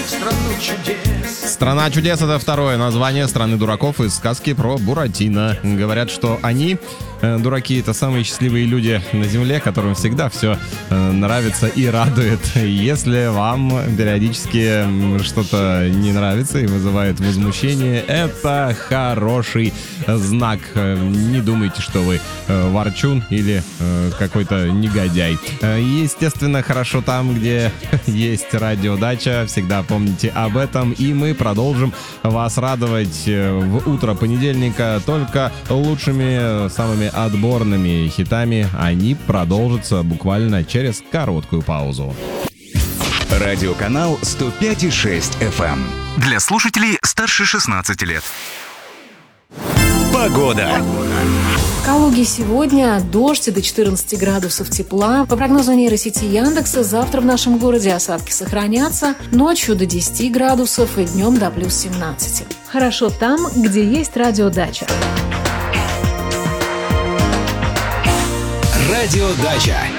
«Страна чудес» — это второе название страны дураков из сказки про Буратино. Говорят, что они, дураки, это самые счастливые люди на земле, которым всегда все нравится и радует. Если вам периодически что-то не нравится и вызывает возмущение, это хороший знак. Не думайте, что вы ворчун или какой-то негодяй. Естественно, хорошо там, где есть радиодача. Всегда помните об этом. И мы продолжим вас радовать в утро понедельника только лучшими, самыми отборными хитами. Они продолжатся буквально через короткую паузу. Радиоканал 105,6 FM. Для слушателей старше 16 лет. Погода. В Калуге сегодня дождь до 14 градусов тепла. По прогнозу нейросети Яндекса, завтра в нашем городе осадки сохранятся. Ночью до 10 градусов и днем до плюс 17. Хорошо там, где есть радиодача. Радиодача.